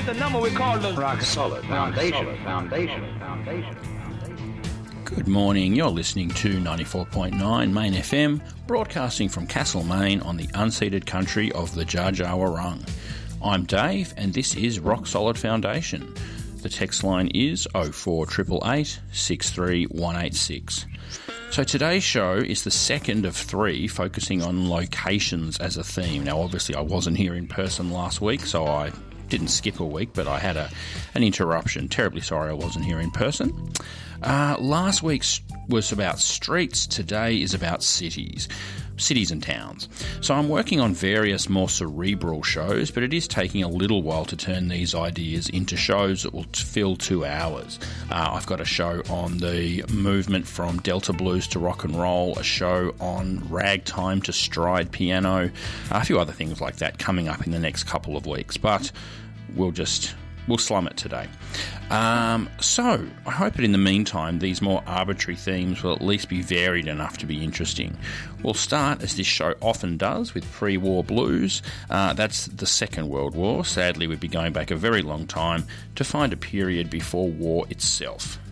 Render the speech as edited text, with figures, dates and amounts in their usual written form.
with the number we call the Rock Solid Foundation. Good morning, you're listening to 94.9 Main FM, broadcasting from Castlemaine on the unceded country of the Dja Dja Wurrung. I'm Dave, and this is Rock Solid Foundation. The text line is 04888 63186. So today's show is the second of three focusing on locations as a theme. Now, obviously, I wasn't here in person last week, so I didn't skip a week, but I had an interruption. Terribly sorry I wasn't here in person. Last week was about streets. Today is about cities and towns. So I'm working on various more cerebral shows, but it is taking a little while to turn these ideas into shows that will fill 2 hours. I've got a show on the movement from Delta blues to rock and roll, a show on ragtime to stride piano, a few other things like that coming up in the next couple of weeks, but we'll slum it today. So, I hope that in the meantime, these more arbitrary themes will at least be varied enough to be interesting. We'll start, as this show often does, with pre-war blues. That's the Second World War. Sadly, we'd be going back a very long time to find a period before war itself.